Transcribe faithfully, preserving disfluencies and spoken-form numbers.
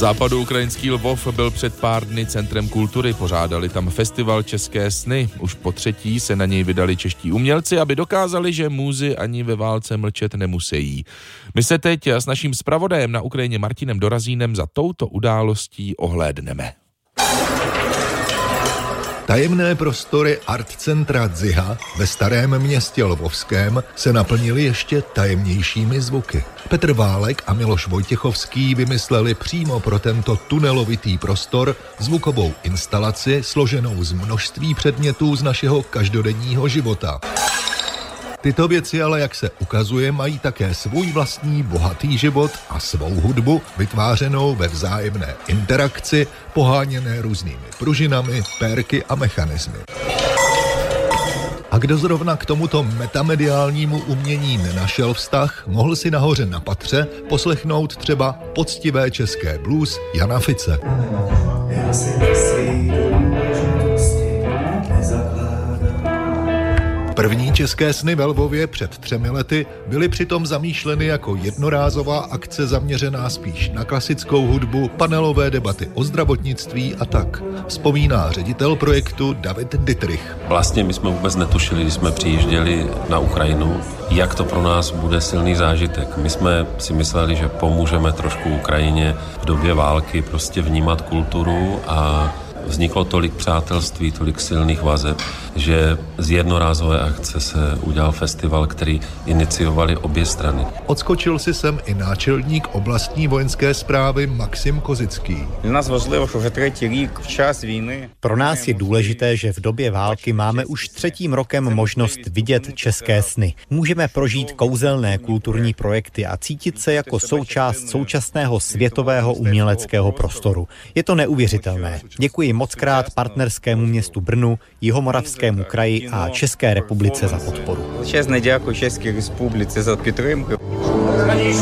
Západoukrajinský Lvov byl před pár dny centrem kultury, pořádali tam festival České sny. Už po třetí se na něj vydali čeští umělci, aby dokázali, že muži ani ve válce mlčet nemusejí. My se teď s naším zpravodajem na Ukrajině Martinem Dorazínem za touto událostí ohlédneme. Tajemné prostory Art Centra Dziha ve Starém Městě Lvovském se naplnily ještě tajemnějšími zvuky. Petr Válek a Miloš Vojtěchovský vymysleli přímo pro tento tunelovitý prostor zvukovou instalaci složenou z množství předmětů z našeho každodenního života. Tyto věci ale, jak se ukazuje, mají také svůj vlastní bohatý život a svou hudbu, vytvářenou ve vzájemné interakci, poháněné různými pružinami, pérky a mechanismy. A kdo zrovna k tomuto metamediálnímu umění nenašel vztah, mohl si nahoře na patře poslechnout třeba poctivé české blues Jana Fice. První České sny ve Lvově před třemi lety byly přitom zamýšleny jako jednorázová akce zaměřená spíš na klasickou hudbu, panelové debaty o zdravotnictví a tak. Vzpomíná ředitel projektu David Dittrich. Vlastně my jsme vůbec netušili, když jsme přijížděli na Ukrajinu, jak to pro nás bude silný zážitek. My jsme si mysleli, že pomůžeme trošku Ukrajině v době války prostě vnímat kulturu a vzniklo tolik přátelství, tolik silných vazeb, že z jednorázové akce se udělal festival, který iniciovali obě strany. Odskočil si sem i náčelník oblastní vojenské správy Maxim Kozický. Pro nás je důležité, že v době války máme už třetím rokem možnost vidět české sny. Můžeme prožít kouzelné kulturní projekty a cítit se jako součást současného světového uměleckého prostoru. Je to neuvěřitelné. Děkuji mockrát partnerskému městu Brnu, Jihomoravskému kraji a České republice za podporu. Čestně děkuji České republice za podporu.